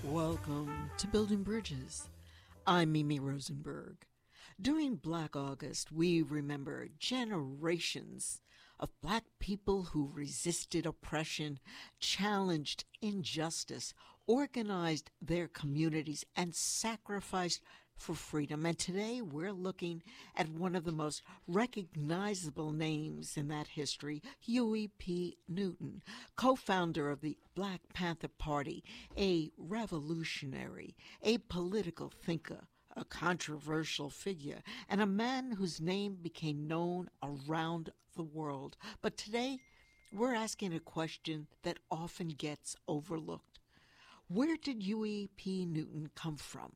Welcome to Building Bridges. I'm Mimi Rosenberg. During Black August, we remember generations of Black people who resisted oppression, challenged injustice, organized their communities, and sacrificed for freedom. And today we're looking at one of the most recognizable names in that history, Huey P. Newton, co-founder of the Black Panther Party, a revolutionary, a political thinker, a controversial figure, and a man whose name became known around the world. But today, we're asking a question that often gets overlooked. Where did Huey P. Newton come from?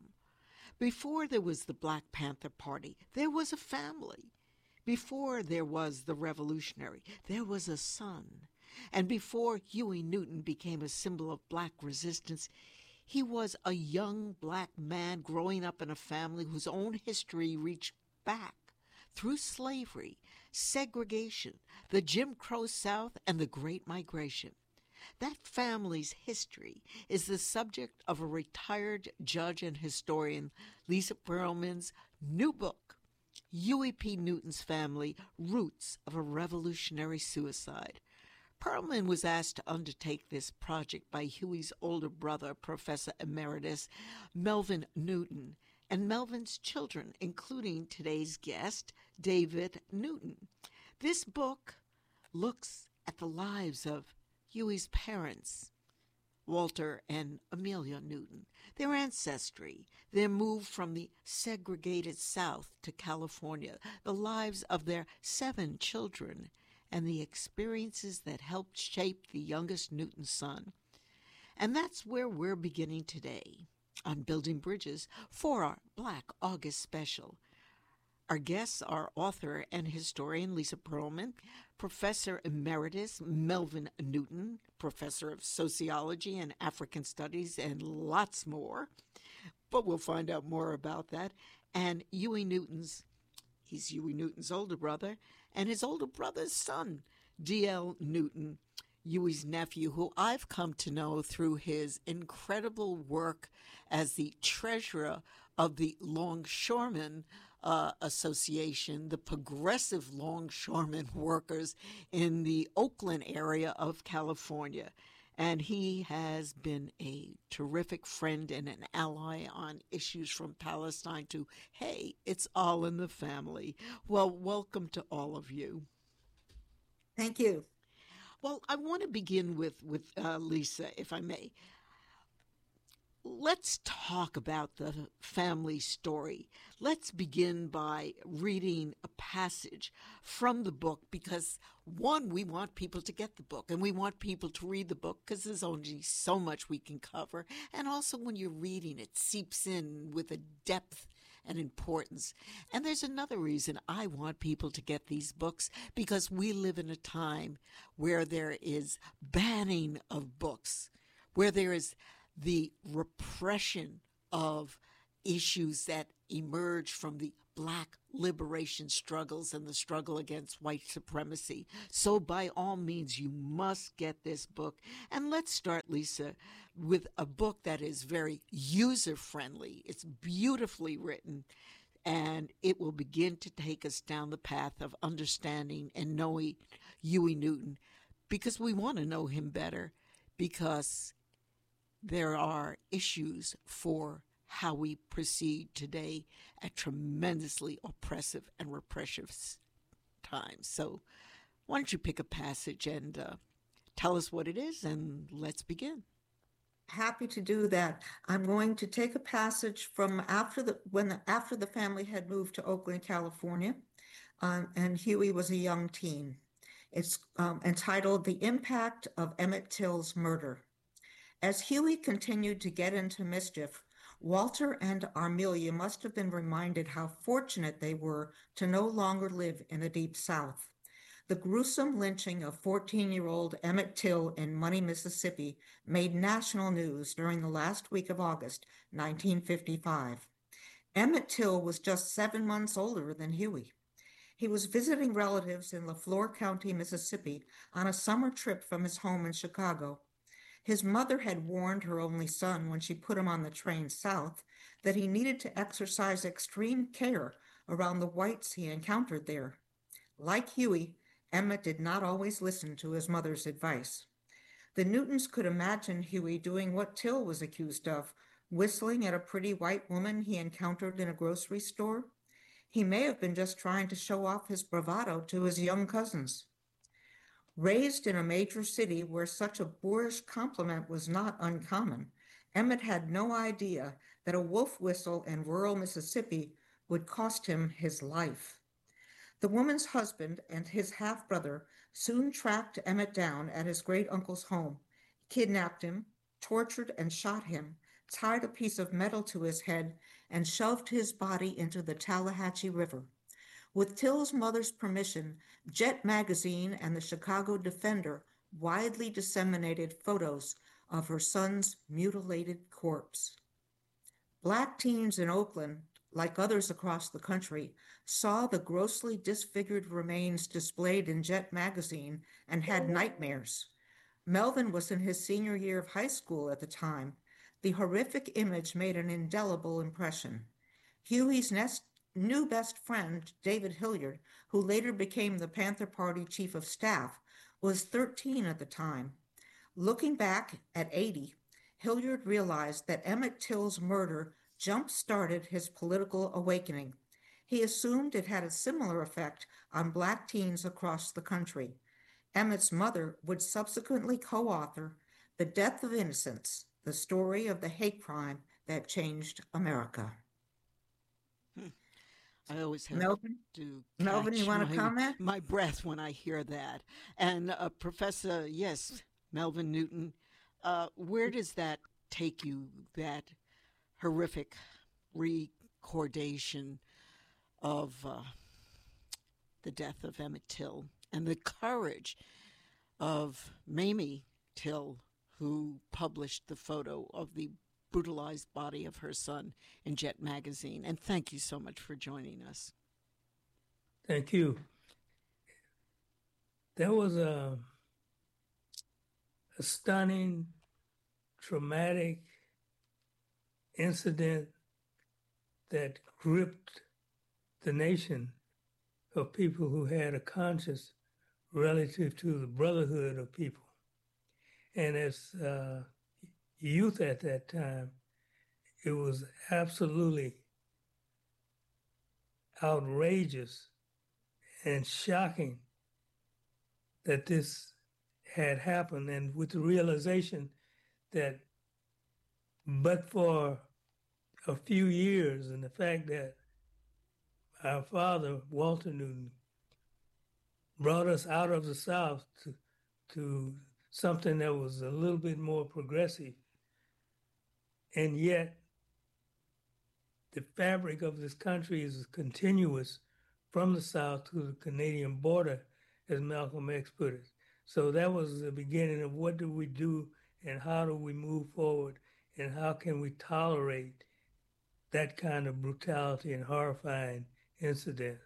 Before there was the Black Panther Party, there was a family. Before there was the revolutionary, there was a son. And before Huey Newton became a symbol of Black resistance, he was a young Black man growing up in a family whose own history reached back through slavery, segregation, the Jim Crow South, and the Great Migration. That family's history is the subject of a retired judge and historian, Lisa Pearlman's new book, Huey P. Newton's Family, Roots of a Revolutionary Suicide. Pearlman was asked to undertake this project by Huey's older brother, Professor Emeritus Melvin Newton, and Melvin's children, including today's guest, David Newton. This book looks at the lives of Huey's parents, Walter and Amelia Newton, their ancestry, their move from the segregated South to California, the lives of their 7 children, and the experiences that helped shape the youngest Newton son. And that's where we're beginning today on Building Bridges for our Black August special. Our guests are author and historian Lisa Pearlman, Professor Emeritus Melvin Newton, Professor of Sociology and African Studies, and lots more. But we'll find out more about that. And he's Huey Newton's older brother, and his older brother's son, D.L. Newton, Huey's nephew, who I've come to know through his incredible work as the treasurer of the Longshoremen Association, the progressive longshoremen workers in the Oakland area of California. And he has been a terrific friend and an ally on issues from Palestine to, hey, it's all in the family. Well, welcome to all of you. Thank you. Well, I want to begin with Lisa, if I may. Let's talk about the family story. Let's begin by reading a passage from the book because, one, we want people to get the book and we want people to read the book because there's only so much we can cover. And also when you're reading, it seeps in with a depth and importance. And there's another reason I want people to get these books, because we live in a time where there is banning of books, where there is the repression of issues that emerge from the Black liberation struggles and the struggle against white supremacy. So by all means, you must get this book. And let's start, Lisa, with a book that is very user-friendly. It's beautifully written, and it will begin to take us down the path of understanding and knowing Huey Newton, because we want to know him better, because there are issues for how we proceed today at tremendously oppressive and repressive times. So why don't you pick a passage and tell us what it is, and let's begin. Happy to do that. I'm going to take a passage from after the family had moved to Oakland, California, and Huey was a young teen. It's entitled "The Impact of Emmett Till's Murder." As Huey continued to get into mischief, Walter and Amelia must have been reminded how fortunate they were to no longer live in the Deep South. The gruesome lynching of 14-year-old Emmett Till in Money, Mississippi made national news during the last week of August 1955. Emmett Till was just 7 months older than Huey. He was visiting relatives in Leflore County, Mississippi, on a summer trip from his home in Chicago. His mother had warned her only son when she put him on the train south that he needed to exercise extreme care around the whites he encountered there. Like Huey, Emmett did not always listen to his mother's advice. The Newtons could imagine Huey doing what Till was accused of, whistling at a pretty white woman he encountered in a grocery store. He may have been just trying to show off his bravado to his young cousins. Raised in a major city where such a boorish compliment was not uncommon, Emmett had no idea that a wolf whistle in rural Mississippi would cost him his life. The woman's husband and his half-brother soon tracked Emmett down at his great-uncle's home, kidnapped him, tortured and shot him, tied a piece of metal to his head, and shoved his body into the Tallahatchie River. With Till's mother's permission, Jet Magazine and the Chicago Defender widely disseminated photos of her son's mutilated corpse. Black teens in Oakland, like others across the country, saw the grossly disfigured remains displayed in Jet Magazine and had nightmares. Melvin was in his senior year of high school at the time. The horrific image made an indelible impression. Huey's new best friend, David Hilliard, who later became the Panther Party chief of staff, was 13 at the time. Looking back at 80, Hilliard realized that Emmett Till's murder jump-started his political awakening. He assumed it had a similar effect on Black teens across the country. Emmett's mother would subsequently co-author The Death of Innocence, the story of the hate crime that changed America. I always have Melvin? to Melvin, you catch want to comment? my breath when I hear that. And Professor, yes, Melvin Newton, where does that take you, that horrific recordation of the death of Emmett Till and the courage of Mamie Till, who published the photo of the brutalized body of her son in Jet Magazine? And thank you so much for joining us. Thank you. There was a stunning, traumatic incident that gripped the nation of people who had a conscience relative to the brotherhood of people. And as youth at that time, it was absolutely outrageous and shocking that this had happened, and with the realization that but for a few years and the fact that our father, Walter Newton, brought us out of the South to something that was a little bit more progressive. And yet, the fabric of this country is continuous from the South to the Canadian border, as Malcolm X put it. So that was the beginning of what do we do and how do we move forward and how can we tolerate that kind of brutality and horrifying incident.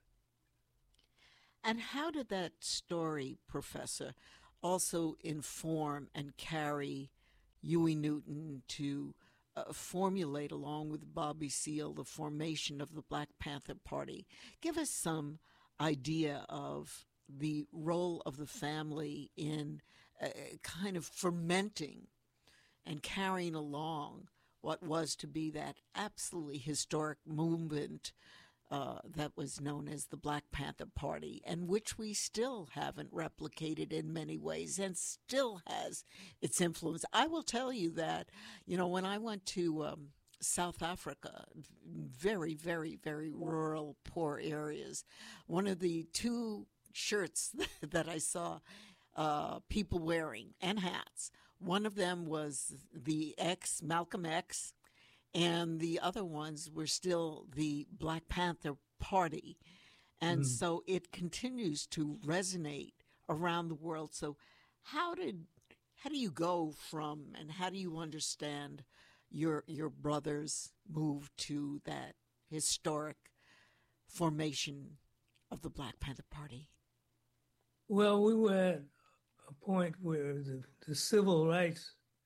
And how did that story, Professor, also inform and carry Huey Newton to formulate, along with Bobby Seale, the formation of the Black Panther Party? Give us some idea of the role of the family in kind of fermenting and carrying along what was to be that absolutely historic movement that was known as the Black Panther Party, and which we still haven't replicated in many ways and still has its influence. I will tell you that, when I went to South Africa, very, very, very rural, poor areas, one of the two shirts that I saw people wearing, and hats, one of them was the Malcolm X, and the other ones were still the Black Panther Party. And so it continues to resonate around the world. So how do you go from, and how do you understand your brother's move to that historic formation of the Black Panther Party? Well, we were at a point where the civil rights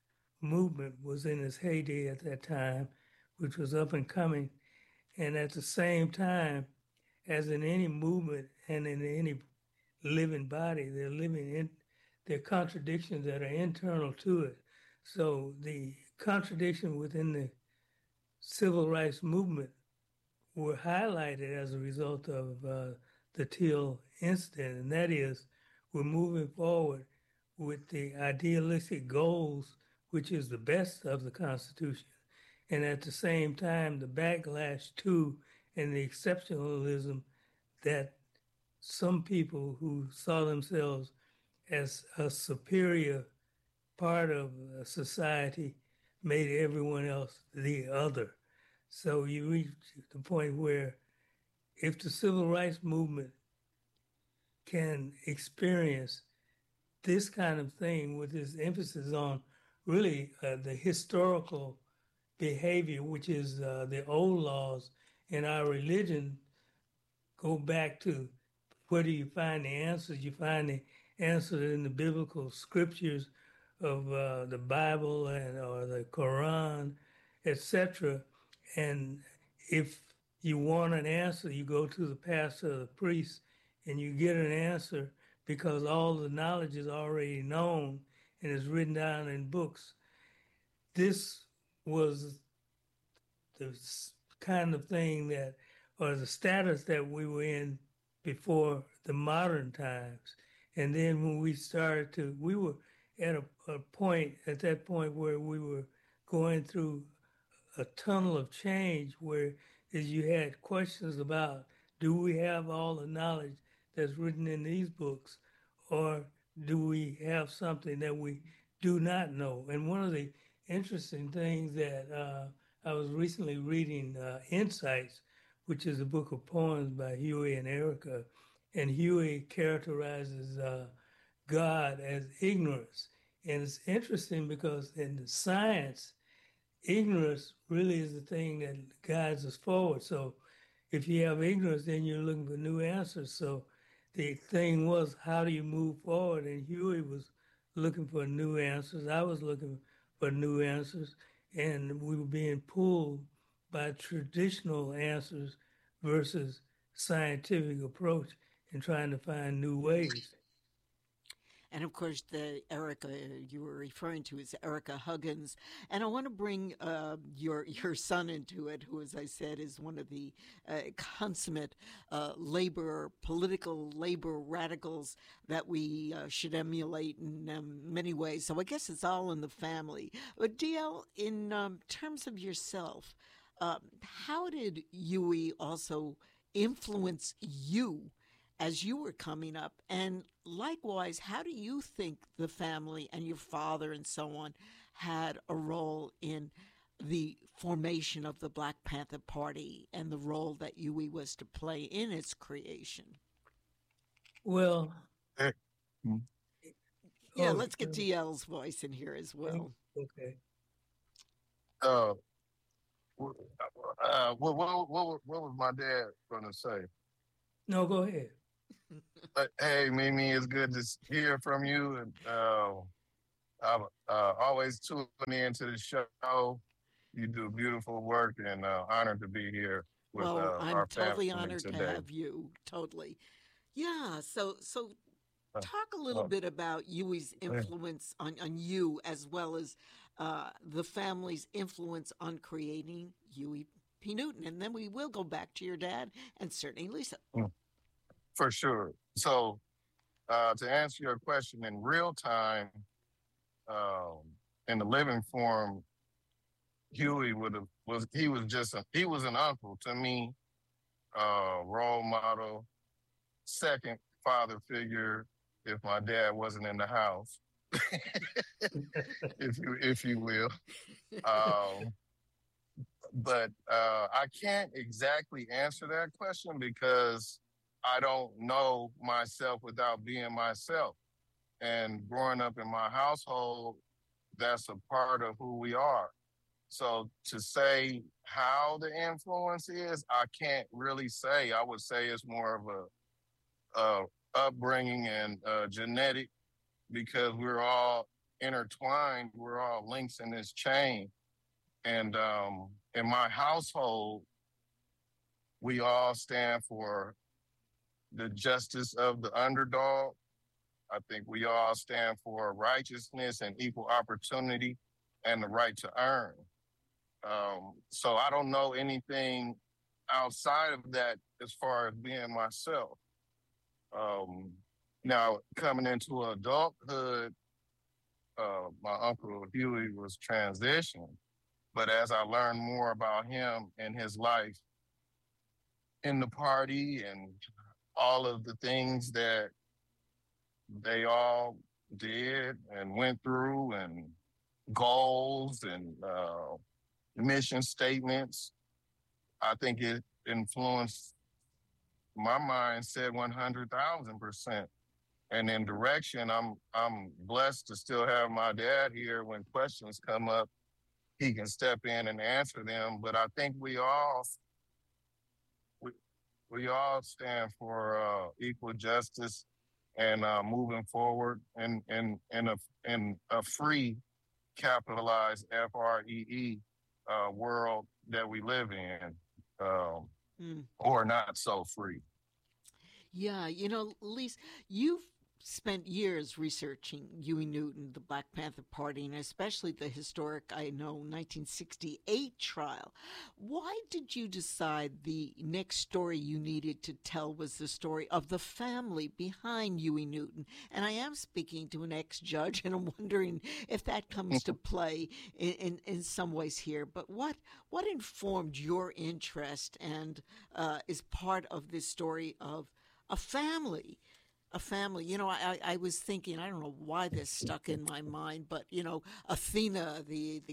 movement was in its heyday at that time, which was up and coming. And at the same time, as in any movement and in any living body, there are contradictions that are internal to it. So the contradiction within the civil rights movement were highlighted as a result of the Teal incident, and that is, we're moving forward with the idealistic goals, which is the best of the Constitution, and at the same time, the backlash to and the exceptionalism that some people who saw themselves as a superior part of society made everyone else the other. So you reach the point where if the civil rights movement can experience this kind of thing with this emphasis on really the historical behavior, which is the old laws in our religion, go back to where do you find the answers? You find the answer in the biblical scriptures of the Bible and or the Quran, etc. And if you want an answer, you go to the pastor or the priest and you get an answer because all the knowledge is already known and is written down in books. This was the kind of thing that, or the status that we were in before the modern times. And then when we started to, we were at a point, at that point where we were going through a tunnel of change where as you had questions about, do we have all the knowledge that's written in these books, or do we have something that we do not know? And one of the interesting things that I was recently reading Insights, which is a book of poems by Huey and Erica, and Huey characterizes God as ignorance. And it's interesting because in the science, ignorance really is the thing that guides us forward. So if you have ignorance, then you're looking for new answers. So the thing was, how do you move forward? And Huey was looking for new answers. I was looking for new answers. And we were being pulled by traditional answers versus scientific approach and trying to find new ways. And of course, the Erica you were referring to is Erica Huggins. And I want to bring your son into it, who, as I said, is one of the consummate political labor radicals that we should emulate in many ways. So I guess it's all in the family. But DL, in terms of yourself, how did Huey also influence you as you were coming up? And likewise, how do you think the family and your father and so on had a role in the formation of the Black Panther Party and the role that Huey was to play in its creation? Well, yeah, let's get DL's voice in here as well. Okay. What was my dad going to say? No, go ahead. Hey, Mimi, it's good to hear from you. And I'm always tuning in to the show. You do beautiful work, and honored to be here with well, I'm our totally family honored today. to have you. Totally. Yeah. So talk a little bit about Huey's influence on you, as well as the family's influence on creating Huey P. Newton. And then we will go back to your dad and certainly Lisa. For sure. So to answer your question in real time, in the living form, Huey was an uncle to me, role model, second father figure if my dad wasn't in the house, if you will. But I can't exactly answer that question because I don't know myself without being myself. And growing up in my household, that's a part of who we are. So to say how the influence is, I can't really say. I would say it's more of a upbringing and genetic, because we're all intertwined. We're all links in this chain. And in my household, we all stand for the justice of the underdog. I think we all stand for righteousness and equal opportunity and the right to earn. So I don't know anything outside of that as far as being myself. Now, coming into adulthood, my Uncle Huey was transitioned. But as I learned more about him and his life in the party and all of the things that they all did and went through and goals and mission statements, I think it influenced my mindset 100,000%. And in direction, I'm blessed to still have my dad here when questions come up. He can step in and answer them. But I think we all stand for equal justice and moving forward in a free, capitalized FREE world that we live in, or not so free. Yeah, Lise, you've spent years researching Huey Newton, the Black Panther Party, and especially the historic, 1968 trial. Why did you decide the next story you needed to tell was the story of the family behind Huey Newton? And I am speaking to an ex-judge, and I'm wondering if that comes to play in some ways here. But what informed your interest and is part of this story of a family? I was thinking, I don't know why this stuck in my mind, but, Athena, the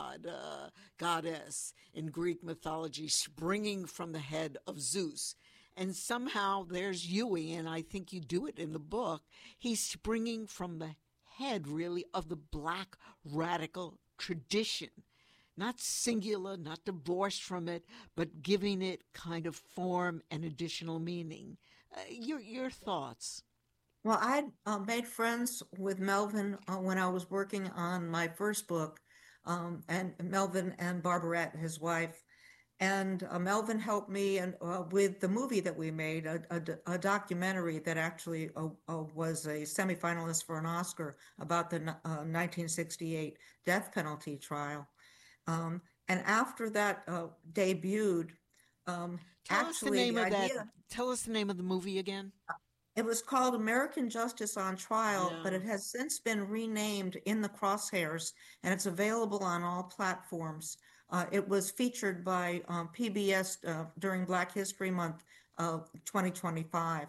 goddess in Greek mythology, springing from the head of Zeus. And somehow there's Huey, and I think you do it in the book. He's springing from the head, really, of the Black radical tradition. Not singular, not divorced from it, but giving it kind of form and additional meaning. Your thoughts? Well, I made friends with Melvin when I was working on my first book, and Melvin and Barbarette, his wife. And Melvin helped me with the movie that we made, a documentary that actually was a semifinalist for an Oscar about the 1968 death penalty trial. And after that debuted, Tell us the name of that. Tell us the name of the movie again. It was called American Justice on Trial, Yeah. but it has since been renamed In the Crosshairs, and it's available on all platforms. It was featured by PBS during Black History Month of 2025.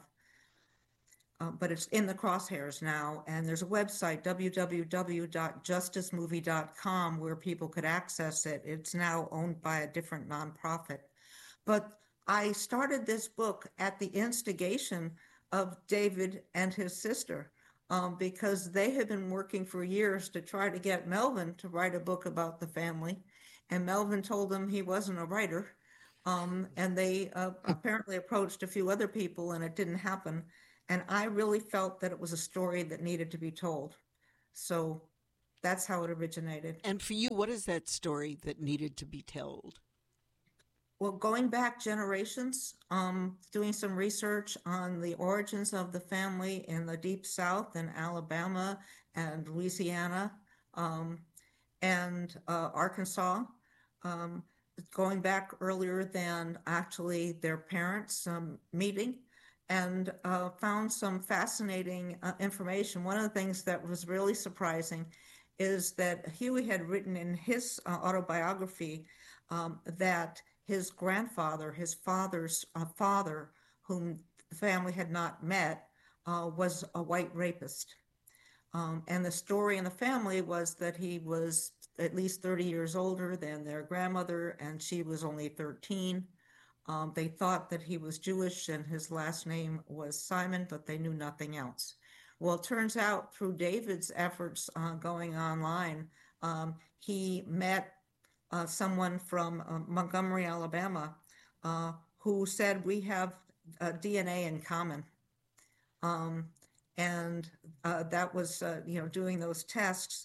But it's in the crosshairs now, and there's a website, www.justicemovie.com, where people could access it. It's now owned by a different nonprofit. But I started this book at the instigation of David and his sister, because they had been working for years to try to get Melvin to write a book about the family. And Melvin told them he wasn't a writer. And they apparently approached a few other people, and it didn't happen. And I really felt that it was a story that needed to be told. So that's how it originated. And for you, what is that story that needed to be told? Well, going back generations, doing some research on the origins of the family in the Deep South in Alabama and Louisiana, and Arkansas, going back earlier than actually their parents meeting, and found some fascinating information. One of the things that was really surprising is that Huey had written in his autobiography that his grandfather, his father's father, whom the family had not met, was a white rapist. And the story in the family was that he was at least 30 years older than their grandmother, and she was only 13. They thought that he was Jewish and his last name was Simon, but they knew nothing else. Well, it turns out through David's efforts going online, he met someone from Montgomery, Alabama, who said, we have DNA in common. And that was, doing those tests.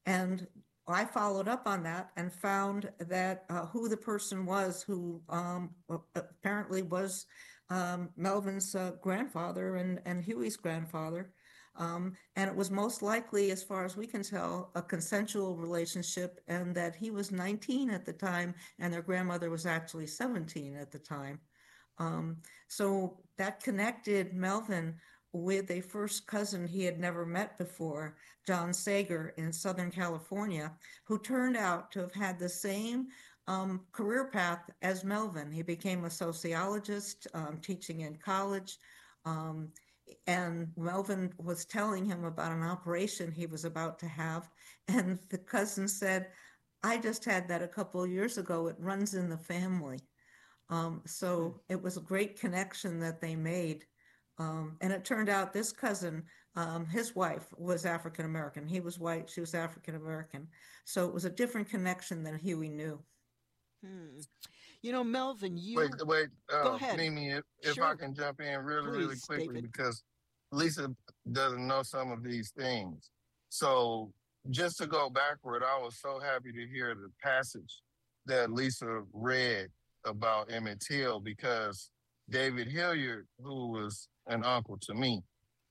And I followed up on that and found that who the person was who apparently was Melvin's grandfather and Huey's grandfather. And it was most likely, as far as we can tell, a consensual relationship, and that he was 19 at the time and their grandmother was actually 17 at the time. So that connected Melvin with a first cousin he had never met before, John Sager in Southern California, who turned out to have had the same career path as Melvin. He became a sociologist, teaching in college. And Melvin was telling him about an operation he was about to have. And the cousin said, I just had that a couple of years ago. It runs in the family. So it was a great connection that they made. And it turned out this cousin, his wife was African American. He was white, she was African American. So it was a different connection than Huey knew. You know, Melvin, wait, go ahead. Mimi, if Sure. I can jump in really Please, quickly, David. because Lisa doesn't know some of these things. So just to go backward, I was so happy to hear the passage that Lisa read about Emmett Till, because David Hilliard, who was an uncle to me,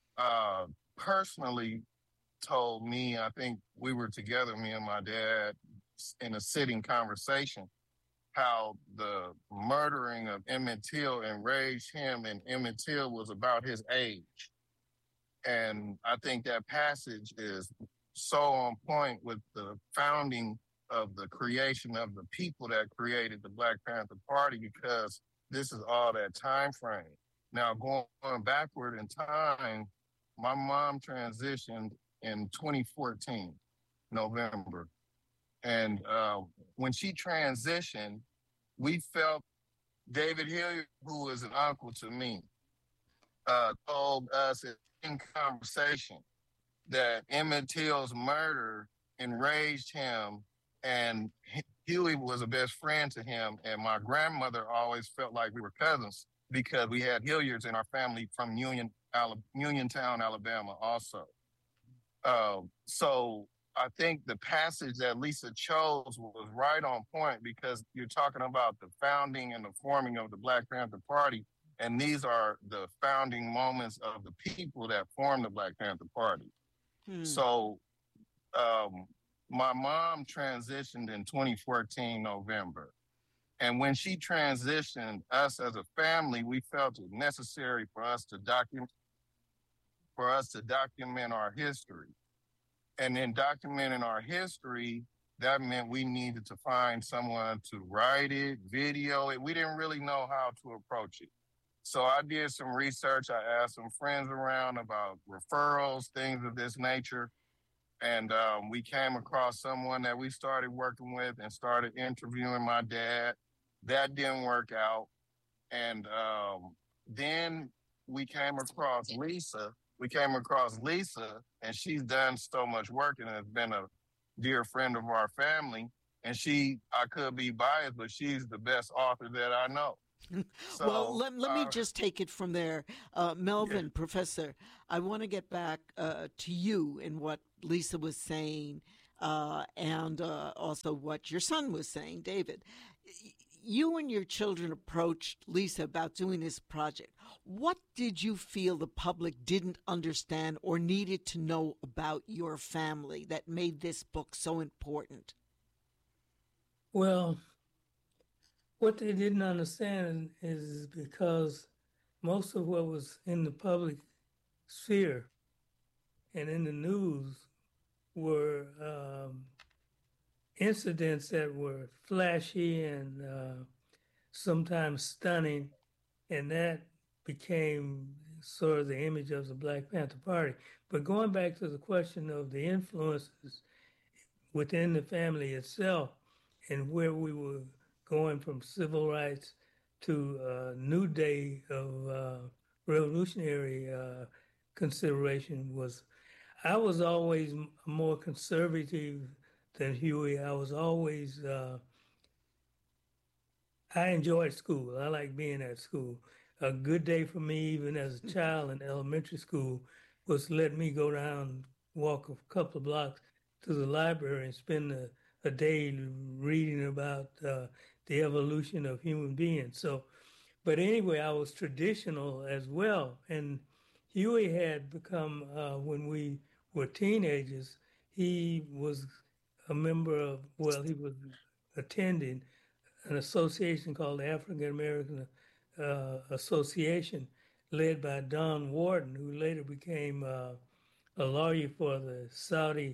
personally told me, I think we were together, me and my dad, in a sitting conversation, how the murdering of Emmett Till enraged him, and Emmett Till was about his age. And I think that passage is so on point with the founding of the creation of the people that created the Black Panther Party, because this is all that time frame. Now, going backward in time, my mom transitioned in 2014, November. And when she transitioned, we felt David Hilliard, who is an uncle to me, told us in conversation that Emmett Till's murder enraged him, and Huey was a best friend to him. And my grandmother always felt like we were cousins because we had Hilliards in our family from Uniontown, Alabama also. So I think the passage that Lisa chose was right on point, because you're talking about the founding and the forming of the Black Panther Party. And these are the founding moments of the people that formed the Black Panther Party. So my mom transitioned in 2014, November. And when she transitioned, us as a family, we felt it necessary for us to document our history. And in documenting our history, that meant we needed to find someone to write it, video it. We didn't really know how to approach it. So I did some research. I asked some friends around about referrals, things of this nature. And we came across someone that we started working with and started interviewing my dad. That didn't work out. And then we came across Lisa. And she's done so much work and has been a dear friend of our family. And I could be biased, but she's the best author that I know. So, well, let me just take it from there. Melvin, yeah. Professor, I want to get back to you and what Lisa was saying and also what your son was saying, David. You and your children approached Lisa about doing this project. What did you feel the public didn't understand or needed to know about your family that made this book so important? Well, what they didn't understand is because most of what was in the public sphere and in the news were incidents that were flashy and sometimes stunning, and that became sort of the image of the Black Panther Party. But going back to the question of the influences within the family itself and where we were going from civil rights to a new day of revolutionary consideration I was always more conservative than Huey. I was always, I enjoyed school. I like being at school. A good day for me, even as a child in elementary school, was let me go down, walk a couple of blocks to the library and spend a day reading about the evolution of human beings. So, but anyway, I was traditional as well. And Huey had become, when we were teenagers, he was a member of, well, he was attending an association called the African American Association, led by Don Warden, who later became a lawyer for the Saudi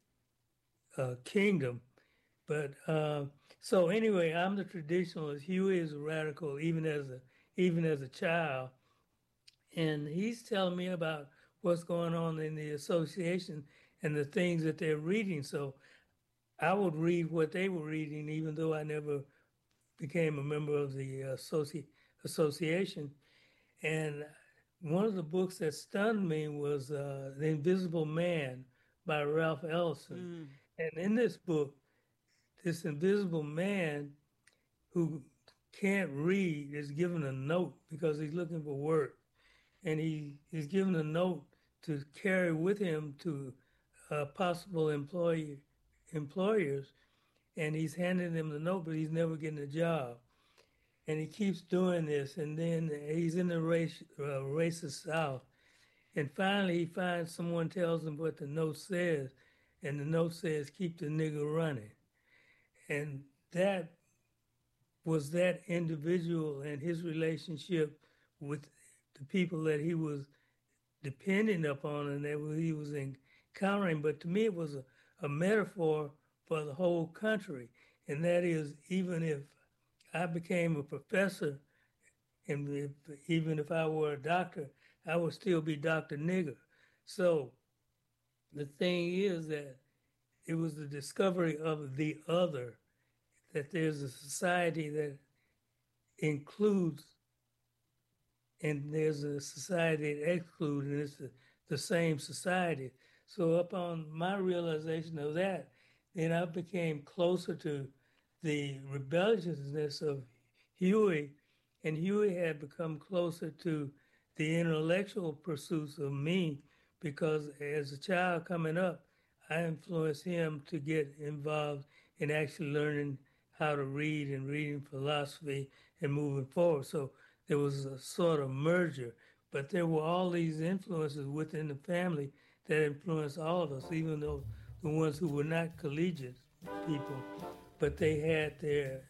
kingdom. But so anyway, I'm the traditionalist. Huey is a radical, even as a child, and he's telling me about what's going on in the association and the things that they're reading. So I would read what they were reading, even though I never became a member of the association. And one of the books that stunned me was The Invisible Man by Ralph Ellison. And in this book, this invisible man who can't read is given a note because he's looking for work. And he is given a note to carry with him to possible employers. And he's handing them the note, but he's never getting a job. And he keeps doing this. And then he's in the racist South. And finally, he finds someone tells him what the note says. And the note says, keep the nigger running. And that was that individual and his relationship with the people that he was depending upon and that he was encountering. But to me, it was a metaphor for the whole country. And that is, even if I became a professor, and even if I were a doctor, I would still be Dr. Nigger. So the thing is that it was the discovery of the other, that there's a society that includes and there's a society that excludes, and it's the same society. So upon my realization of that, then I became closer to the rebelliousness of Huey, and Huey had become closer to the intellectual pursuits of me, because as a child coming up, I influenced him to get involved in actually learning how to read and reading philosophy and moving forward. So there was a sort of merger, but there were all these influences within the family that influenced all of us, even though the ones who were not collegiate people, but they had their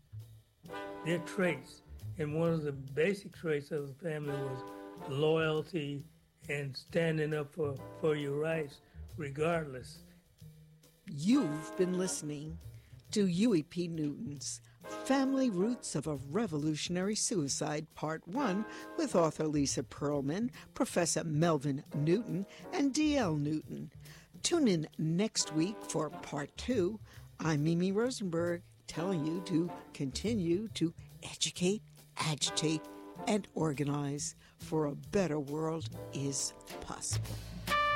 traits. And one of the basic traits of the family was loyalty and standing up for your rights regardless. You've been listening to Huey P. Newton's Family Roots of a Revolutionary Suicide, Part 1, with author Lisa Pearlman, Professor Melvin Newton, and D.L. Newton. Tune in next week for Part 2. I'm Mimi Rosenberg, telling you to continue to educate, agitate, and organize, for a better world is possible.